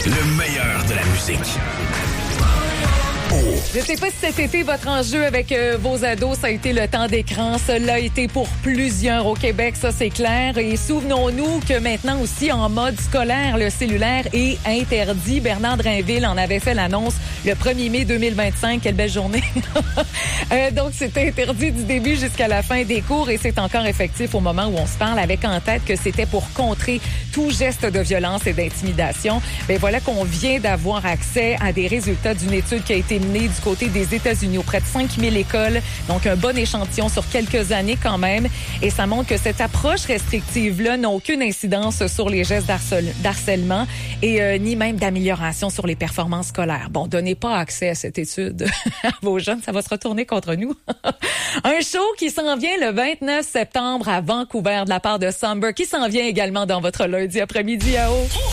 Le meilleur de la musique. Je ne sais pas si cet été, votre enjeu avec vos ados, ça a été le temps d'écran. Cela a été pour plusieurs au Québec, ça c'est clair. Et souvenons-nous que maintenant aussi, en mode scolaire, le cellulaire est interdit. Bernard Drainville en avait fait l'annonce le 1er mai 2025. Quelle belle journée! Donc, c'était interdit du début jusqu'à la fin des cours et c'est encore effectif au moment où on se parle, avec en tête que c'était pour contrer tout geste de violence et d'intimidation. Mais voilà qu'on vient d'avoir accès à des résultats d'une étude qui a été menée du côté des États-Unis auprès de 5000 écoles. Donc, un bon échantillon sur quelques années quand même. Et ça montre que cette approche restrictive-là n'a aucune incidence sur les gestes d'harcèlement et ni même d'amélioration sur les performances scolaires. Bon, donnez pas accès à cette étude à vos jeunes, ça va se retourner contre nous. Un show qui s'en vient le 29 septembre à Vancouver de la part de Somber, qui s'en vient également dans votre lundi après-midi à eau.